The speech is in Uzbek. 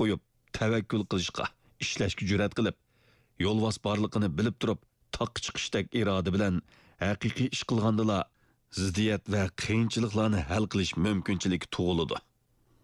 qo'yib, tavakkul qilishga, ishlashga jur'at qilib, yo'lvos borligini bilib turib, taqqa chiqishdek iroda bilan haqiqiy ish qilgandila ziddiyat va qiyinchiliklarni hal qilish mumkinchiligi tug'iladi.